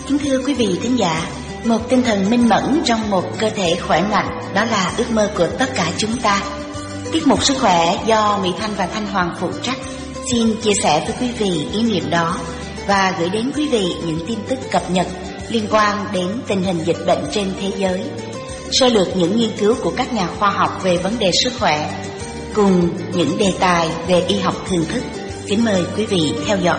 Kính thưa quý vị thính giả, một tinh thần minh mẫn trong một cơ thể khỏe mạnh, đó là ước mơ của tất cả chúng ta. Tiết mục Sức khỏe do Mỹ Thanh và Thanh Hoàng phụ trách xin chia sẻ với quý vị ý niệm đó và gửi đến quý vị những tin tức cập nhật liên quan đến tình hình dịch bệnh trên thế giới, sơ lược những nghiên cứu của các nhà khoa học về vấn đề sức khỏe, cùng những đề tài về y học thường thức. Kính mời quý vị theo dõi.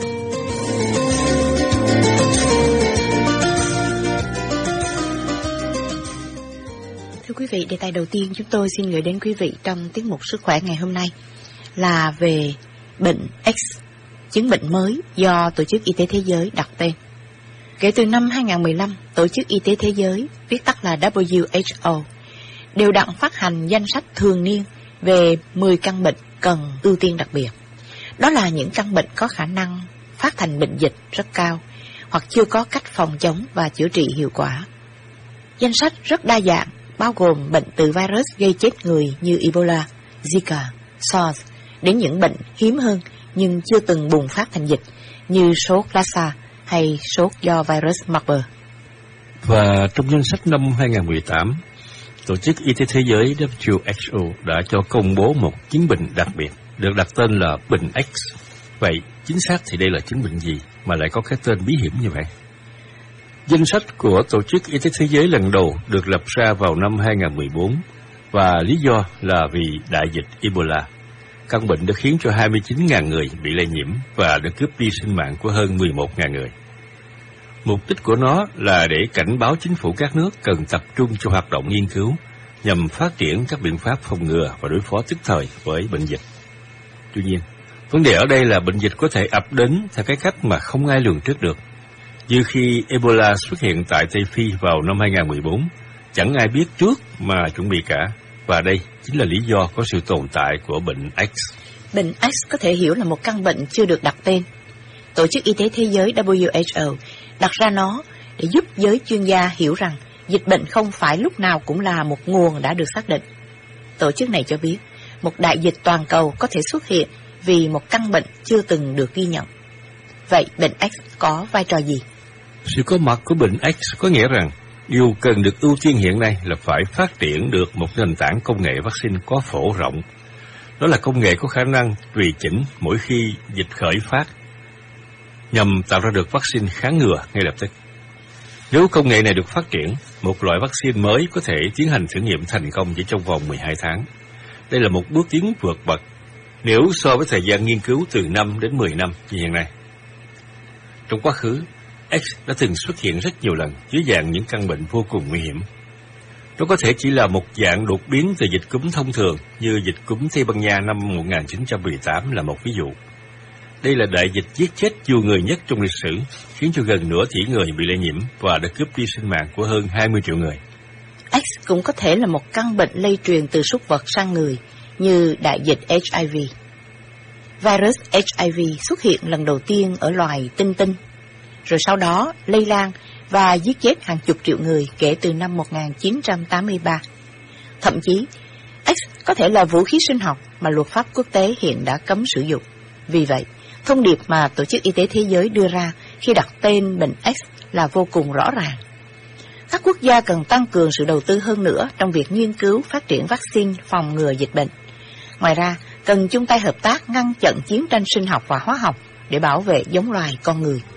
Thưa quý vị, đề tài đầu tiên chúng tôi xin gửi đến quý vị trong tiết mục Sức khỏe ngày hôm nay là về bệnh X, chứng bệnh mới do Tổ chức Y tế Thế giới đặt tên. Kể từ năm 2015, Tổ chức Y tế Thế giới, viết tắt là WHO, đều đặn phát hành danh sách thường niên về 10 căn bệnh cần ưu tiên đặc biệt. Đó là những căn bệnh có khả năng phát thành bệnh dịch rất cao hoặc chưa có cách phòng chống và chữa trị hiệu quả. Danh sách rất đa dạng, bao gồm bệnh từ virus gây chết người như Ebola, Zika, SARS, đến những bệnh hiếm hơn nhưng chưa từng bùng phát thành dịch như sốt Lassa hay sốt do virus Marburg. Và trong danh sách năm 2018, Tổ chức Y tế Thế giới WHO đã cho công bố một chứng bệnh đặc biệt được đặt tên là bệnh X. Vậy, chính xác thì đây là chứng bệnh gì mà lại có cái tên bí hiểm như vậy? Danh sách của Tổ chức Y tế Thế giới lần đầu được lập ra vào năm 2014 và lý do là vì đại dịch Ebola. Căn bệnh đã khiến cho 29.000 người bị lây nhiễm và đã cướp đi sinh mạng của hơn 11.000 người. Mục đích của nó là để cảnh báo chính phủ các nước cần tập trung cho hoạt động nghiên cứu nhằm phát triển các biện pháp phòng ngừa và đối phó tức thời với bệnh dịch. Tuy nhiên, vấn đề ở đây là bệnh dịch có thể ập đến theo cái cách mà không ai lường trước được. Như khi Ebola xuất hiện tại Tây Phi vào năm 2014, chẳng ai biết trước mà chuẩn bị cả. Và đây chính là lý do có sự tồn tại của bệnh X. Bệnh X có thể hiểu là một căn bệnh chưa được đặt tên. Tổ chức Y tế Thế giới WHO đặt ra nó để giúp giới chuyên gia hiểu rằng dịch bệnh không phải lúc nào cũng là một nguồn đã được xác định. Tổ chức này cho biết, một đại dịch toàn cầu có thể xuất hiện vì một căn bệnh chưa từng được ghi nhận. Vậy bệnh X có vai trò gì? Sự có mặt của bệnh X có nghĩa rằng điều cần được ưu tiên hiện nay là phải phát triển được một nền tảng công nghệ vaccine có phổ rộng. Đó là công nghệ có khả năng tùy chỉnh mỗi khi dịch khởi phát, nhằm tạo ra được vaccine kháng ngừa ngay lập tức. Nếu công nghệ này được phát triển, một loại vaccine mới có thể tiến hành thử nghiệm thành công chỉ trong vòng 12 tháng. Đây là một bước tiến vượt bậc nếu so với thời gian nghiên cứu từ 5 đến 10 năm như hiện nay. Trong quá khứ, X đã từng xuất hiện rất nhiều lần dưới dạng những căn bệnh vô cùng nguy hiểm. Nó có thể chỉ là một dạng đột biến từ dịch cúm thông thường như dịch cúm Tây Ban Nha năm 1918 là một ví dụ. Đây là đại dịch giết chết nhiều người nhất trong lịch sử, khiến cho gần nửa tỷ người bị lây nhiễm và đã cướp đi sinh mạng của hơn 20 triệu người. X cũng có thể là một căn bệnh lây truyền từ súc vật sang người như đại dịch HIV. Virus HIV xuất hiện lần đầu tiên ở loài tinh tinh, rồi sau đó lây lan và giết chết hàng chục triệu người kể từ năm 1983. Thậm chí, X có thể là vũ khí sinh học mà luật pháp quốc tế hiện đã cấm sử dụng. Vì vậy, thông điệp mà Tổ chức Y tế Thế giới đưa ra khi đặt tên bệnh X là vô cùng rõ ràng. Các quốc gia cần tăng cường sự đầu tư hơn nữa trong việc nghiên cứu phát triển vaccine phòng ngừa dịch bệnh. Ngoài ra, cần chung tay hợp tác ngăn chặn chiến tranh sinh học và hóa học để bảo vệ giống loài con người.